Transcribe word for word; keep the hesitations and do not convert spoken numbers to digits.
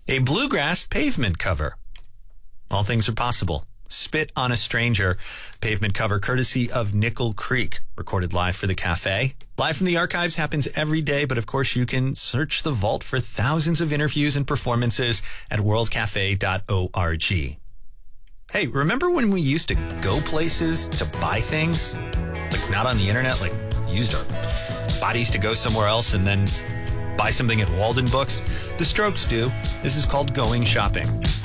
A bluegrass pavement cover. All things are possible. Spit on a Stranger pavement cover courtesy of Nickel Creek, recorded live for the cafe. Live from the archives happens every day, but of course you can search the vault for thousands of interviews and performances at world cafe dot org. Hey, remember when we used to go places to buy things? Like not on the internet, like used our bodies to go somewhere else and then buy something at Walden Books? The Strokes do. This is called going shopping.